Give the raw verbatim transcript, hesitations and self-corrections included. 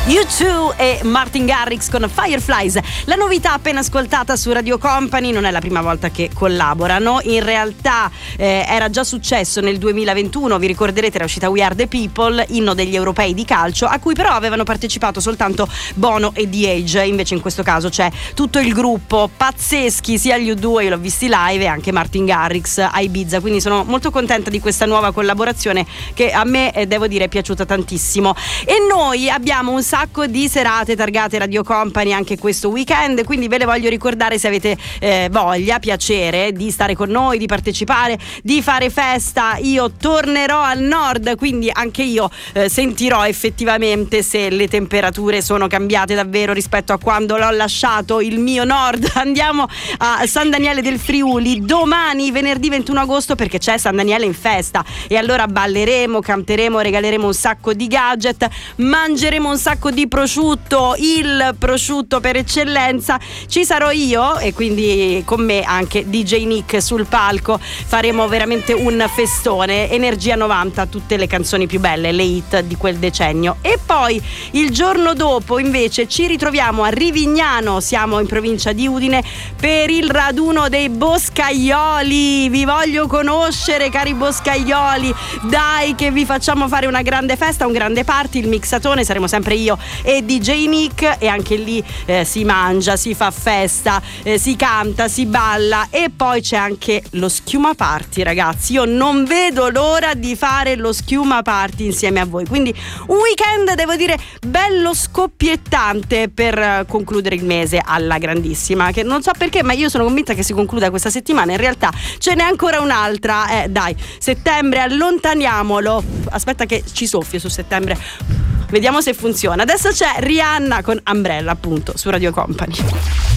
U due e Martin Garrix con Fireflies. La novità appena ascoltata su Radio Company non è la prima volta che collaborano. In realtà eh, era già successo nel duemilaventuno, vi ricorderete, era uscita We Are The People, inno degli europei di calcio, a cui però avevano partecipato soltanto Bono e The Age. Invece in questo caso c'è tutto il gruppo, pazzeschi, sia gli U due, io l'ho visti live, e anche Martin Garrix a Ibiza, quindi sono molto contenta di questa nuova collaborazione che a me, eh, devo dire, è piaciuta tantissimo. E noi abbiamo un sacco di serate targate Radio Company anche questo weekend, quindi ve le voglio ricordare se avete eh, voglia, piacere di stare con noi, di partecipare, di fare festa. Io tornerò al nord, quindi anche io eh, sentirò effettivamente se le temperature sono cambiate davvero rispetto a quando l'ho lasciato il mio nord. Andiamo a San Daniele del Friuli domani, venerdì ventuno agosto, perché c'è San Daniele in festa, e allora balleremo, canteremo, regaleremo un sacco di gadget, mangeremo un sacco di prosciutto, il prosciutto per eccellenza. Ci sarò io e quindi con me anche D J Nick sul palco. Faremo veramente un festone, Energia novanta, tutte le canzoni più belle, le hit di quel decennio. E poi il giorno dopo invece ci ritroviamo a Rivignano, siamo in provincia di Udine, per il raduno dei boscaioli. Vi voglio conoscere, cari boscaioli, dai che vi facciamo fare una grande festa, un grande party, il mixatone, saremo sempre io e D J Nick, e anche lì eh, si mangia, si fa festa, eh, si canta, si balla, e poi c'è anche lo schiuma party, ragazzi. Io non vedo l'ora di fare lo schiuma party insieme a voi, quindi un weekend, devo dire, bello scoppiettante per uh, concludere il mese alla grandissima, che non so perché, ma io sono convinta che si concluda questa settimana. In realtà ce n'è ancora un'altra, eh dai, settembre, allontaniamolo. Aspetta che ci soffio su settembre, vediamo se funziona. Adesso c'è Rihanna con Umbrella, appunto, su Radio Company.